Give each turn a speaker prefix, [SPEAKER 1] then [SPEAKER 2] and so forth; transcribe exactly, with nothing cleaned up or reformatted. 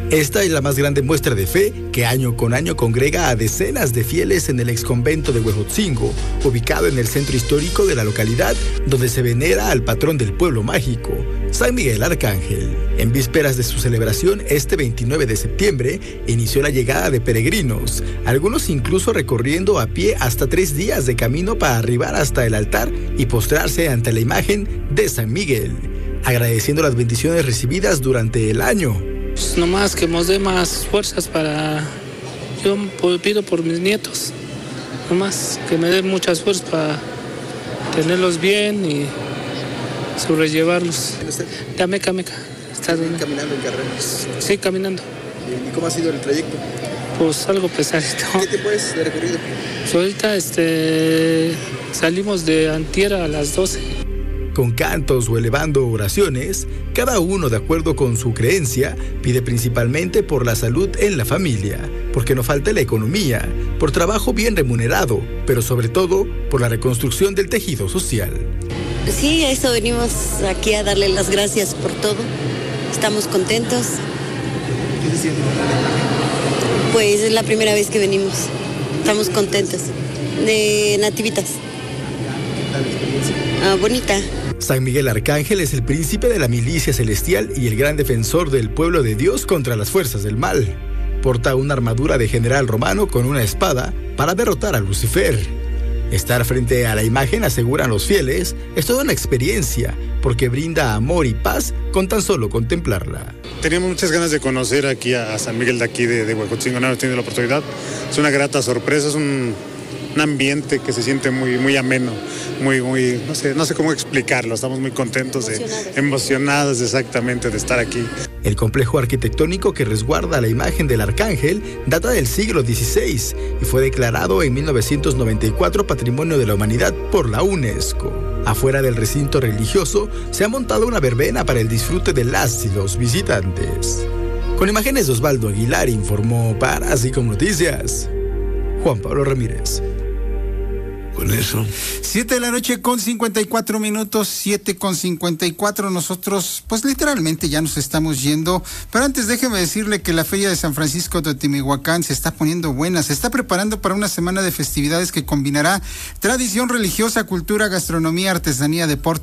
[SPEAKER 1] Esta es la más grande muestra de fe que año con año congrega a decenas de fieles en el exconvento de Huejotzingo, ubicado en el centro histórico de la localidad, donde se venera al patrón del pueblo mágico, San Miguel Arcángel. En vísperas de su celebración, este veintinueve de septiembre, inició la llegada de peregrinos, algunos incluso recorriendo a pie hasta tres días de camino para arribar hasta el altar y postrarse ante la imagen de San Miguel, agradeciendo las bendiciones recibidas durante el año.
[SPEAKER 2] Pues nomás que nos dé más fuerzas para... Yo pido por mis nietos, nomás que me den muchas fuerzas para tenerlos bien y sobrellevarlos. De Ameca, Ameca.
[SPEAKER 1] ¿Caminando en carreras?
[SPEAKER 2] Sí, caminando.
[SPEAKER 1] ¿Y cómo ha sido el trayecto?
[SPEAKER 2] Pues algo pesadito.
[SPEAKER 1] ¿Qué tiempo es de recorrido?
[SPEAKER 2] Pues ahorita este, salimos de antier a las doce.
[SPEAKER 1] Con cantos o elevando oraciones, cada uno, de acuerdo con su creencia, pide principalmente por la salud en la familia, porque no falte la economía, por trabajo bien remunerado, pero sobre todo por la reconstrucción del tejido social.
[SPEAKER 3] Sí, a eso venimos aquí a darle las gracias por todo. Estamos contentos.
[SPEAKER 1] ¿Qué se siente?
[SPEAKER 3] Pues es la primera vez que venimos. Estamos contentos. De nativitas.
[SPEAKER 1] ¿Qué tal la experiencia?
[SPEAKER 3] Ah, bonita.
[SPEAKER 1] San Miguel Arcángel es el príncipe de la milicia celestial y el gran defensor del pueblo de Dios contra las fuerzas del mal. Porta una armadura de general romano con una espada para derrotar a Lucifer. Estar frente a la imagen, aseguran los fieles, es toda una experiencia, porque brinda amor y paz con tan solo contemplarla.
[SPEAKER 4] Teníamos muchas ganas de conocer aquí a San Miguel de aquí de, de Huejotzingo, no hemos tenido la oportunidad. Es una grata sorpresa, es un... un ambiente que se siente muy, muy ameno, muy, muy, no sé, no sé cómo explicarlo, estamos muy contentos, emocionados. De, emocionados exactamente de estar aquí.
[SPEAKER 1] El complejo arquitectónico que resguarda la imagen del arcángel data del siglo dieciséis y fue declarado en mil novecientos noventa y cuatro Patrimonio de la Humanidad por la UNESCO. Afuera del recinto religioso se ha montado una verbena para el disfrute de las y los visitantes. Con imágenes de Osvaldo Aguilar, informó para Así Como Noticias, Juan Pablo Ramírez.
[SPEAKER 5] Con eso.
[SPEAKER 6] Siete de la noche con cincuenta y cuatro minutos, siete con cincuenta y cuatro. Nosotros, pues literalmente ya nos estamos yendo. Pero antes déjeme decirle que la Feria de San Francisco de Teotihuacán se está poniendo buena. Se está preparando para una semana de festividades que combinará tradición religiosa, cultura, gastronomía, artesanía, deporte